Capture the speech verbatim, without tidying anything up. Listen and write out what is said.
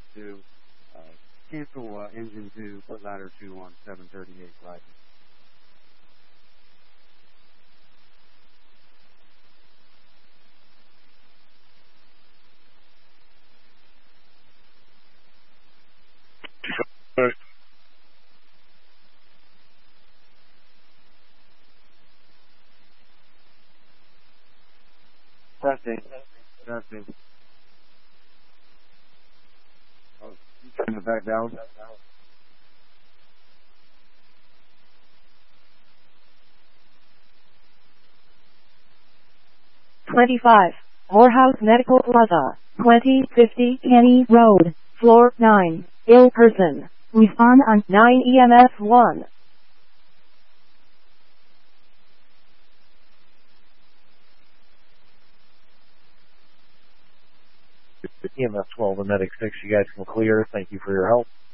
two. Uh, cancel uh, engine two, put ladder two on seven thirty-eight Rising. Testing. Testing. Oh, you turn the back down. twenty-five. Morehouse Medical Plaza, twenty fifty Kenny Road, floor nine. Ill person. Respond on nine E M S one. E M S twelve and Medic six, you guys can clear. Thank you for your help.